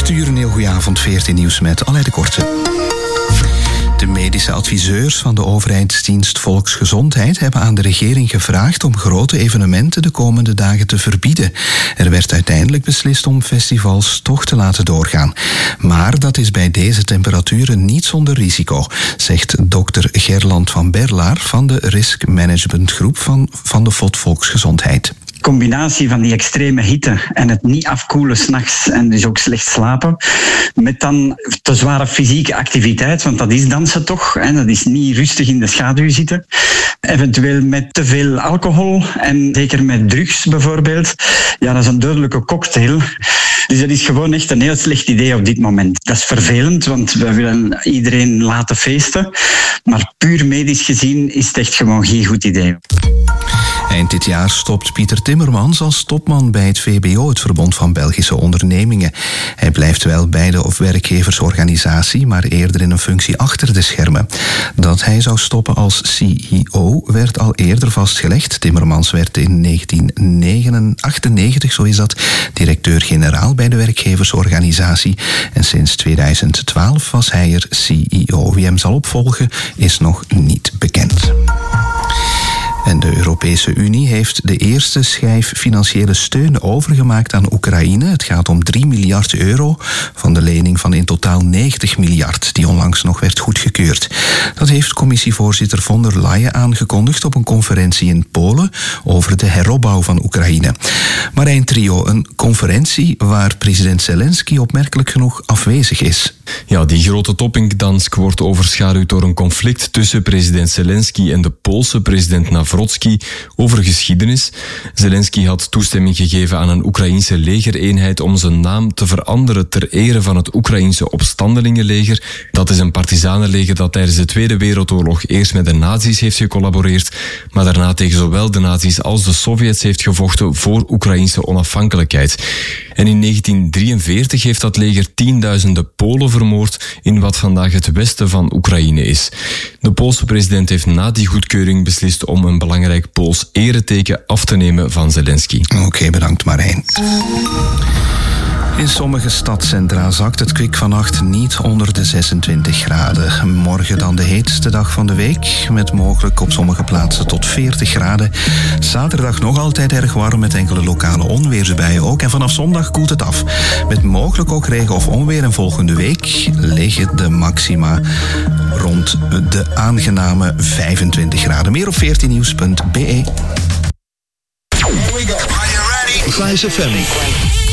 8:00, een heel goede avond, 14 nieuws met Aleid de Korte. De medische adviseurs van de overheidsdienst Volksgezondheid hebben aan de regering gevraagd om grote evenementen de komende dagen te verbieden. Er werd uiteindelijk beslist om festivals toch te laten doorgaan. Maar dat is bij deze temperaturen niet zonder risico, zegt dokter Gerland van Berlaar van de Risk Management Groep van de FOD Volksgezondheid. De combinatie van die extreme hitte en het niet afkoelen 's nachts en dus ook slecht slapen, met dan te zware fysieke activiteit, want dat is dansen toch, en dat is niet rustig in de schaduw zitten. Eventueel met te veel alcohol en zeker met drugs bijvoorbeeld. Ja, dat is een dodelijke cocktail. Dus dat is gewoon echt een heel slecht idee op dit moment. Dat is vervelend, want we willen iedereen laten feesten. Maar puur medisch gezien is het echt gewoon geen goed idee. Eind dit jaar stopt Pieter Timmermans als topman bij het VBO, het Verbond van Belgische Ondernemingen. Hij blijft wel bij de werkgeversorganisatie, maar eerder in een functie achter de schermen. Dat hij zou stoppen als CEO werd al eerder vastgelegd. Timmermans werd in 1998, zo is dat, directeur-generaal bij de werkgeversorganisatie. En sinds 2012 was hij er CEO. Wie hem zal opvolgen is nog niet bekend. En de Europese Unie heeft de eerste schijf financiële steun overgemaakt aan Oekraïne. Het gaat om 3 miljard euro van de lening van in totaal 90 miljard, die onlangs nog werd goedgekeurd. Dat heeft commissievoorzitter von der Leyen aangekondigd op een conferentie in Polen over de heropbouw van Oekraïne. Marijn Trio, een conferentie waar president Zelensky opmerkelijk genoeg afwezig is. Ja, die grote toppingdans wordt overschaduwd door een conflict tussen president Zelensky en de Poolse president Nawrocki over geschiedenis. Zelensky had toestemming gegeven aan een Oekraïense legereenheid om zijn naam te veranderen ter ere van het Oekraïense opstandelingenleger. Dat is een partizanenleger dat tijdens de Tweede Wereldoorlog eerst met de nazi's heeft gecollaboreerd, maar daarna tegen zowel de nazi's als de Sovjets heeft gevochten voor Oekraïense onafhankelijkheid. En in 1943 heeft dat leger tienduizenden Polen vermoord in wat vandaag het westen van Oekraïne is. De Poolse president heeft na die goedkeuring beslist om een belangrijk Pools ereteken af te nemen van Zelensky. Oké, bedankt Marijn. In sommige stadcentra zakt het kwik vannacht niet onder de 26 graden. Morgen dan de heetste dag van de week, met mogelijk op sommige plaatsen tot 40 graden. Zaterdag nog altijd erg warm met enkele lokale onweersbuien ook. En vanaf zondag koelt het af, met mogelijk ook regen of onweer. En volgende week liggen de maxima rond de aangename 25 graden. Meer op 14nieuws.be. Vice FM.